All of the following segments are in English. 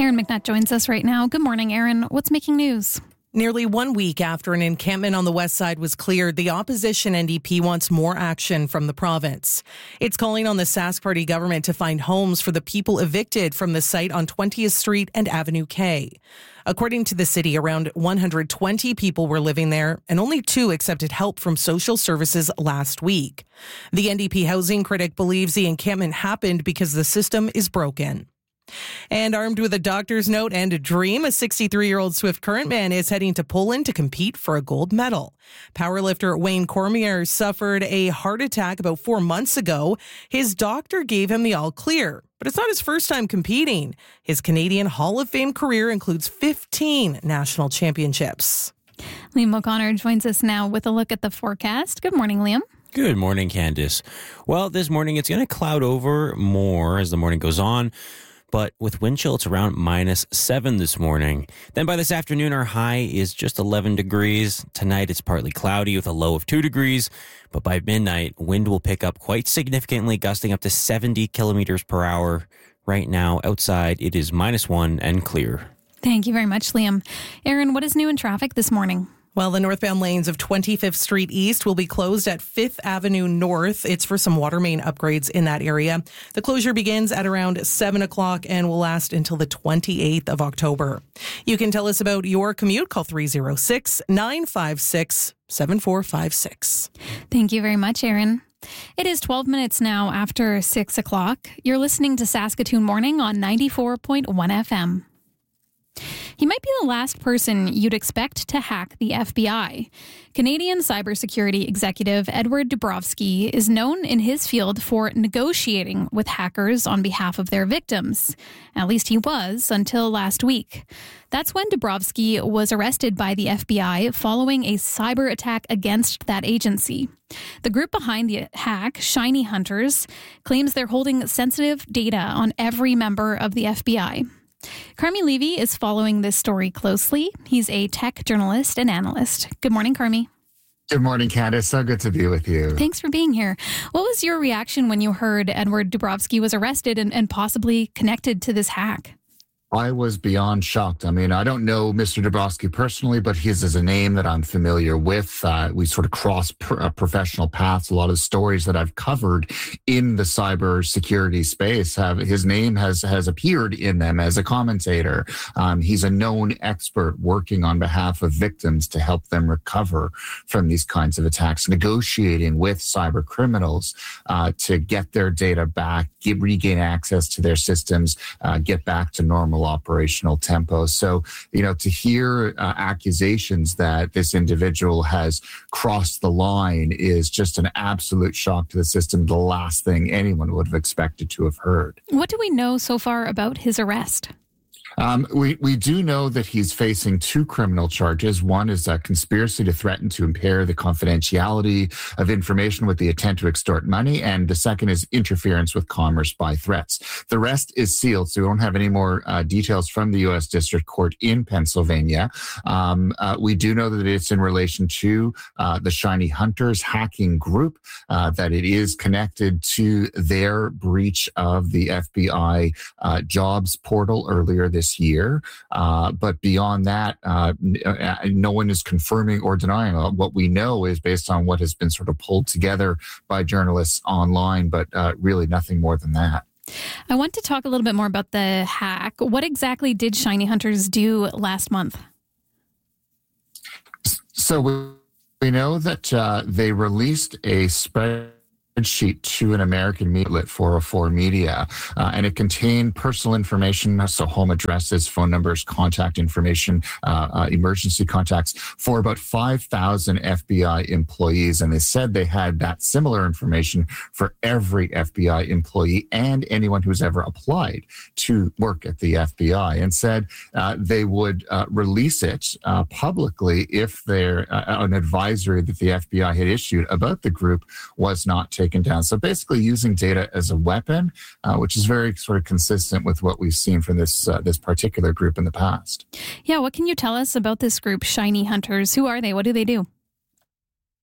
Aaron McNutt joins us right now. Good morning, Aaron. What's making news? Nearly 1 week after an encampment on the west side was cleared, the opposition NDP wants more action from the province. It's calling on the Sask Party government to find homes for the people evicted from the site on 20th Street and Avenue K. According to the city, around 120 people were living there, and only 2 accepted help from social services last week. The NDP housing critic believes the encampment happened because the system is broken. And armed with a doctor's note and a dream, a 63-year-old Swift Current man is heading to Poland to compete for a gold medal. Powerlifter Wayne Cormier suffered a heart attack about 4 months ago. His doctor gave him the all clear, but it's not his first time competing. His Canadian Hall of Fame career includes 15 national championships. Liam O'Connor joins us now with a look at the forecast. Good morning, Liam. Good morning, Candice. Well, this morning it's going to cloud over more as the morning goes on. But with wind chill, it's around -7 this morning. Then by this afternoon, our high is just 11 degrees. Tonight, it's partly cloudy with a low of 2 degrees. But by midnight, wind will pick up quite significantly, gusting up to 70 kilometers per hour. Right now, outside, it is -1 and clear. Thank you very much, Liam. Aaron, what is new in traffic this morning? Well, the northbound lanes of 25th Street East will be closed at 5th Avenue North. It's for some water main upgrades in that area. The closure begins at around 7 o'clock and will last until the 28th of October. You can tell us about your commute. Call 306-956-7456. Thank you very much, Aaron. It is 12 minutes now after 6 o'clock. You're listening to Saskatoon Morning on 94.1 FM. He might be the last person you'd expect to hack the FBI. Canadian cybersecurity executive Edward Dubrovsky is known in his field for negotiating with hackers on behalf of their victims. At least he was until last week. That's when Dubrovsky was arrested by the FBI following a cyber attack against that agency. The group behind the hack, Shiny Hunters, claims they're holding sensitive data on every member of the FBI. Carmi Levy is following this story closely. He's a tech journalist and analyst. Good morning, Carmi. Good morning, Candice. So good to be with you. Thanks for being here. What was your reaction when you heard Edward Dubrovsky was arrested and possibly connected to this hack? I was beyond shocked. I mean, I don't know Mr. Dubrovsky personally, but his is a name that I'm familiar with. We sort of cross professional paths. A lot of the stories that I've covered in the cyber security space his name has appeared in them as a commentator. He's a known expert working on behalf of victims to help them recover from these kinds of attacks, negotiating with cyber criminals to get their data back, regain access to their systems, get back to normal operational tempo. So, to hear accusations that this individual has crossed the line is just an absolute shock to the system. The last thing anyone would have expected to have heard. What do we know so far about his arrest? We do know that he's facing 2 criminal charges. One is a conspiracy to threaten to impair the confidentiality of information with the intent to extort money. And the second is interference with commerce by threats. The rest is sealed, so we don't have any more details from the U.S. District Court in Pennsylvania. We do know that it's in relation to the Shiny Hunters hacking group, that it is connected to their breach of the FBI jobs portal earlier this year. But beyond that, no one is confirming or denying. What we know is based on what has been sort of pulled together by journalists online, but really nothing more than that. I want to talk a little bit more about the hack. What exactly did Shiny Hunters do last month? So we know that they released a spreadsheet to an American media outlet, 404 Media, and it contained personal information, so home addresses, phone numbers, contact information, emergency contacts for about 5,000 FBI employees. And they said they had that similar information for every FBI employee and anyone who's ever applied to work at the FBI, and said they would release it publicly if an advisory that the FBI had issued about the group was not taken down. So basically using data as a weapon, which is very sort of consistent with what we've seen from this particular group in the past. Yeah, what can you tell us about this group, Shiny Hunters? Who are they? What do they do?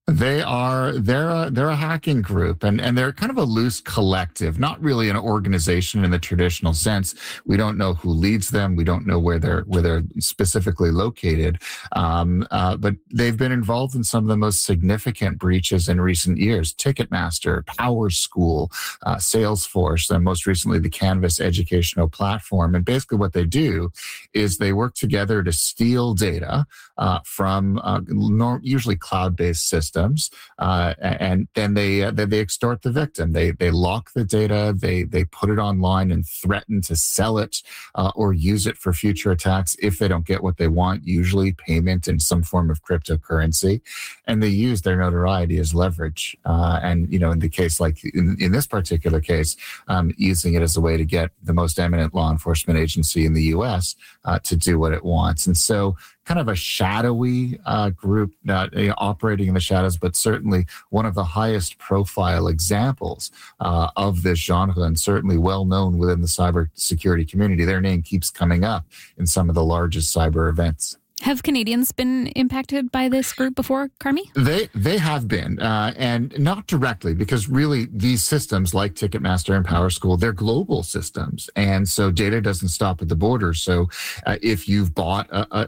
They're a hacking group, and they're kind of a loose collective, not really an organization in the traditional sense. We don't know who leads them. We don't know where they're specifically located. But they've been involved in some of the most significant breaches in recent years. Ticketmaster, PowerSchool, Salesforce, and most recently the Canvas educational platform. And basically what they do is they work together to steal data from usually cloud-based systems. And then they extort the victim. They lock the data, they put it online and threaten to sell it or use it for future attacks if they don't get what they want, usually payment in some form of cryptocurrency. And they use their notoriety as leverage. And, in the case like in this particular case, using it as a way to get the most eminent law enforcement agency in the U.S. To do what it wants. And so kind of a shadowy group operating in the shadows, but certainly one of the highest profile examples of this genre, and certainly well known within the cybersecurity community. Their name keeps coming up in some of the largest cyber events. Have Canadians been impacted by this group before, Carmi? They have been, and not directly, because really these systems like Ticketmaster and PowerSchool, they're global systems. And so data doesn't stop at the border. So if you've bought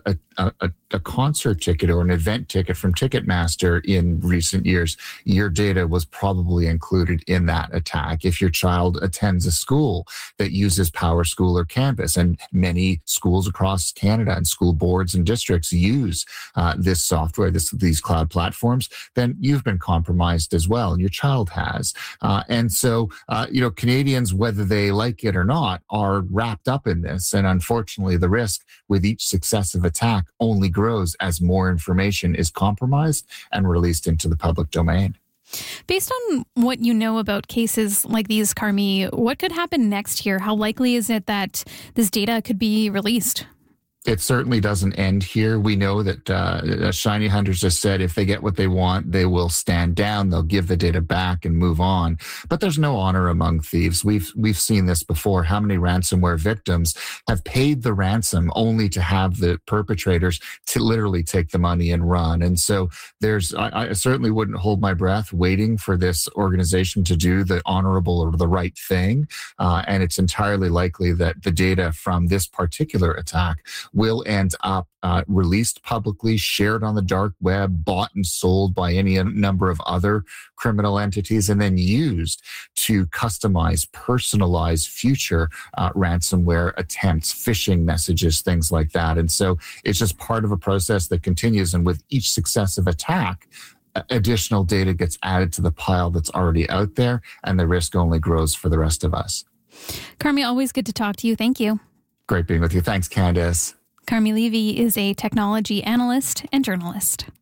a concert ticket or an event ticket from Ticketmaster in recent years, your data was probably included in that attack. If your child attends a school that uses PowerSchool or Canvas, and many schools across Canada and school boards and districts use this software, these cloud platforms, then you've been compromised as well, and your child has. And so, Canadians, whether they like it or not, are wrapped up in this. And unfortunately, the risk with each successive attack only grows as more information is compromised and released into the public domain. Based on what you know about cases like these, Carmi, what could happen next year? How likely is it that this data could be released? It certainly doesn't end here. We know that Shiny Hunters just said if they get what they want, they will stand down. They'll give the data back and move on. But there's no honor among thieves. We've seen this before. How many ransomware victims have paid the ransom only to have the perpetrators to literally take the money and run? And so I certainly wouldn't hold my breath waiting for this organization to do the honorable or the right thing. And it's entirely likely that the data from this particular attack will end up released publicly, shared on the dark web, bought and sold by any number of other criminal entities, and then used to customize, personalize future ransomware attempts, phishing messages, things like that. And so it's just part of a process that continues. And with each successive attack, additional data gets added to the pile that's already out there, and the risk only grows for the rest of us. Carmi, always good to talk to you. Thank you. Great being with you. Thanks, Candace. Carmi Levy is a technology analyst and journalist.